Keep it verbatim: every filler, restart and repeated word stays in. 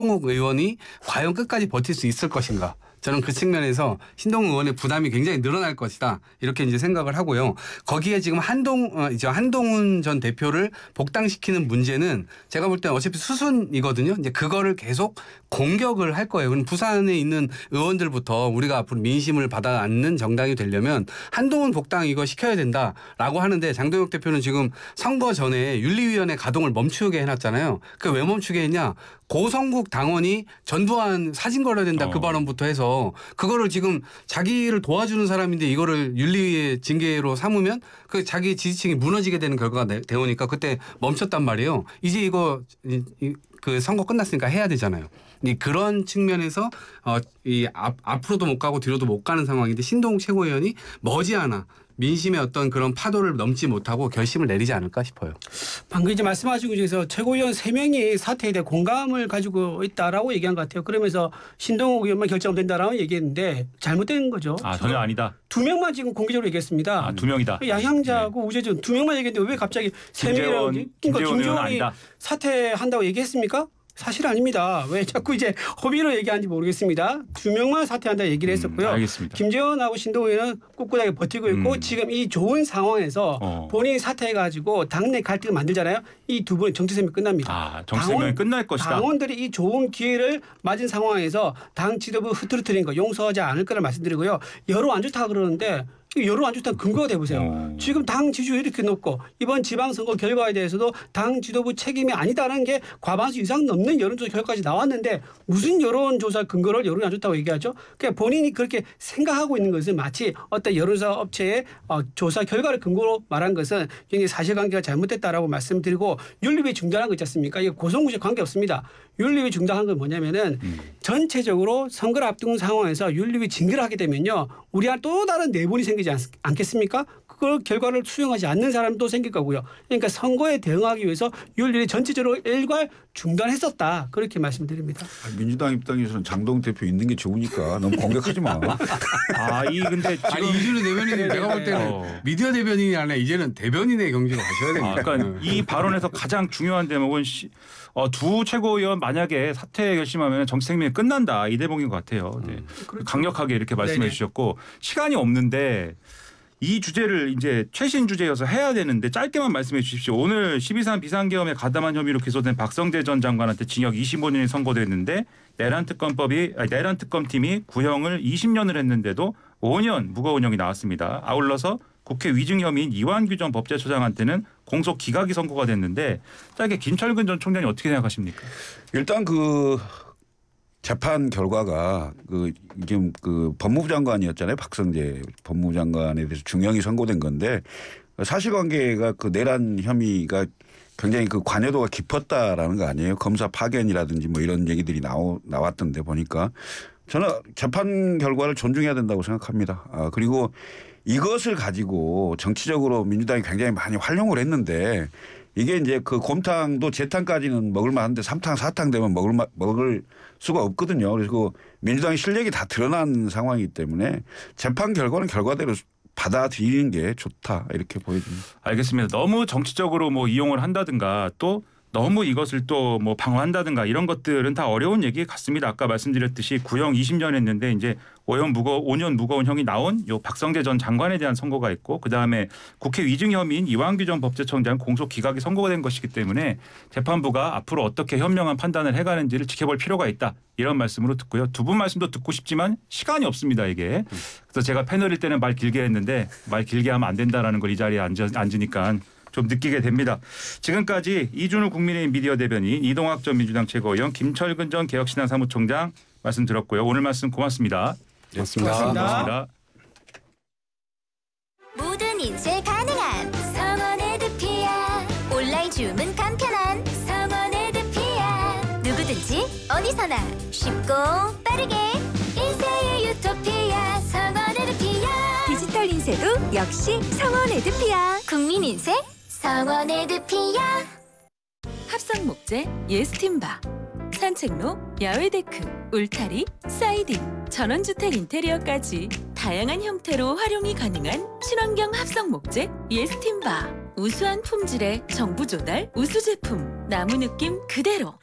신동욱 의원이 과연 끝까지 버틸 수 있을 것인가. 저는 그 측면에서 신동욱 의원의 부담이 굉장히 늘어날 것이다. 이렇게 이제 생각을 하고요. 거기에 지금 한동, 어, 이제 한동훈 전 대표를 복당시키는 문제는 제가 볼 때는 어차피 수순이거든요. 이제 그거를 계속 공격을 할 거예요. 그럼 부산에 있는 의원들부터 우리가 앞으로 민심을 받아 안는 정당이 되려면 한동훈 복당 이거 시켜야 된다라고 하는데 장동혁 대표는 지금 선거 전에 윤리위원회 가동을 멈추게 해놨잖아요. 그 왜 멈추게 했냐. 고성국 당원이 전두환 사진 걸어야 된다. 그 발언부터 해서 그거를 지금 자기를 도와주는 사람인데 이거를 윤리위의 징계로 삼으면 그 자기 지지층이 무너지게 되는 결과가 되오니까 그때 멈췄단 말이에요. 이제 이거 그 선거 끝났으니까 해야 되잖아요. 그런 측면에서 어, 이 앞, 앞으로도 못 가고 뒤로도 못 가는 상황인데 신동욱 최고위원이 머지않아 민심의 어떤 그런 파도를 넘지 못하고 결심을 내리지 않을까 싶어요. 방금 이제 말씀하신 것 중에서 최고위원 세 명이 사태에 대해 공감을 가지고 있다라고 얘기한 것 같아요. 그러면서 신동욱 의원만 결정하면 된다라고 얘기했는데 잘못된 거죠. 아 전혀 아니다. 두 명만 지금 공개적으로 얘기했습니다. 아, 두 명이다. 양향자하고 네. 우재준 두 명만 얘기했는데 왜 갑자기 세 명이라고 하지? 그러니까 김재원이 사퇴한다고 얘기했습니까? 사실 아닙니다. 왜 자꾸 이제 허비로 얘기하는지 모르겠습니다. 두 명만 사퇴한다 얘기를 했었고요. 음, 알겠습니다. 김재원하고 신동욱 의원은 꿋꿋하게 버티고 있고 음. 지금 이 좋은 상황에서 어. 본인이 사퇴해가지고 당내 갈등을 만들잖아요. 이 두 분의 정치생명이 끝납니다. 아, 정치생명이 끝날 것이다. 당원들이 이 좋은 기회를 맞은 상황에서 당 지도부 흐트러뜨린 거 용서하지 않을 거라 말씀드리고요. 여론 안 좋다 그러는데 여론 안 좋다는 근거가 돼보세요. 어. 지금 당 지지율이 이렇게 높고 이번 지방선거 결과에 대해서도 당 지도부 책임이 아니다라는 게 과반수 이상 넘는 여론조사 결과까지 나왔는데 무슨 여론조사 근거를 여론이 안 좋다고 얘기하죠. 그러니까 본인이 그렇게 생각하고 있는 것은 마치 어떤 여론조사 업체의 어, 조사 결과를 근거로 말한 것은 굉장히 사실관계가 잘못됐다라고 말씀드리고 윤리위 중단한 거 있지 않습니까? 이게 고성구제 관계없습니다. 윤리위 중단한 건 뭐냐면은 음. 전체적으로 선거를 앞둔 상황에서 윤리위 징계를 하게 되면요. 우리한 또 다른 내분이 생기지 않, 않겠습니까? 그 결과를 수용하지 않는 사람도 생길 거고요. 그러니까 선거에 대응하기 위해서 윤리위 전체적으로 일괄 중단했었다. 그렇게 말씀드립니다. 민주당 입장에서는 장동 대표 있는 게 좋으니까 너무 공격하지 마. 아, 이 근데 지금 아니 이준우 대변인이 내가 볼 때는 어. 미디어 대변인이 아니라 이제는 대변인의 경지로 가셔야 됩니다. 아, 그러니까 이 발언에서 가장 중요한 대목은 시, 어, 두 최고위원 만약에 사퇴 결심하면 정치 생명이 끝난다 이 대목인 것 같아요. 네. 음, 그렇죠. 강력하게 이렇게 말씀해 네네. 주셨고 시간이 없는데 이 주제를 이제 최신 주제여서 해야 되는데 짧게만 말씀해 주십시오. 오늘 십이 삼 비상계엄에 가담한 혐의로 기소된 박성재 전 장관한테 징역 이십오 년이 선고됐는데 내란 특검법이 아니, 내란 특검팀이 구형을 이십 년을 했는데도 오 년 무거운형이 나왔습니다. 아울러서 국회 위증 혐의인 이완규 전 법제처장한테는 공소 기각이 선고가 됐는데 짧게 김철근 전 총장이 어떻게 생각하십니까? 일단 그 재판 결과가 그 이게 그 법무부 장관이었잖아요. 박성재 법무부 장관에 대해서 중형이 선고된 건데 사실관계가 그 내란 혐의가 굉장히 그 관여도가 깊었다라는 거 아니에요. 검사 파견이라든지 뭐 이런 얘기들이 나오, 나왔던데 보니까 저는 재판 결과를 존중해야 된다고 생각합니다. 아, 그리고 이것을 가지고 정치적으로 민주당이 굉장히 많이 활용을 했는데 이게 이제 그 곰탕도 재탕까지는 먹을 만한데 삼탕 사탕 되면 먹을 마, 먹을 수가 없거든요. 그래서 그 민주당의 실력이 다 드러난 상황이기 때문에 재판 결과는 결과대로 받아들이는 게 좋다 이렇게 보여집니다. 알겠습니다. 너무 정치적으로 뭐 이용을 한다든가 또 너무 이것을 또 뭐 방어한다든가 이런 것들은 다 어려운 얘기 같습니다. 아까 말씀드렸듯이 구형 이십 년 했는데 이제 오 년 무거 오 년 무거운 형이 나온 요 박성재 전 장관에 대한 선고가 있고 그다음에 국회 위증 혐의인 이완규 전 법제청장 공소 기각이 선고가 된 것이기 때문에 재판부가 앞으로 어떻게 현명한 판단을 해가는지를 지켜볼 필요가 있다. 이런 말씀으로 듣고요. 두 분 말씀도 듣고 싶지만 시간이 없습니다. 이게. 그래서 제가 패널일 때는 말 길게 했는데 말 길게 하면 안 된다라는 걸 이 자리에 앉아, 앉으니까 좀 느끼게 됩니다. 지금까지 이준우 국민의힘 미디어 대변인 이동학 전 민주당 최고위원 김철근 전 개혁신당 사무총장 말씀 들었고요. 오늘 말씀 고맙습니다. 고맙습니다. 고맙습니다. 모든 인쇄 가능한 성원 에드피아 온라인 주문 간편한 성원 에드피아 누구든지 어디서나 쉽고 빠르게 인쇄의 유토피아 성원 에드피아 디지털 인쇄도 역시 성원 에드피아 국민 인쇄 성원 에드피아 합성 목재 예스팀바 산책로, 야외 데크, 울타리, 사이딩, 전원주택 인테리어까지 다양한 형태로 활용이 가능한 친환경 합성 목재 예스팀바 우수한 품질의 정부 조달 우수 제품 나무 느낌 그대로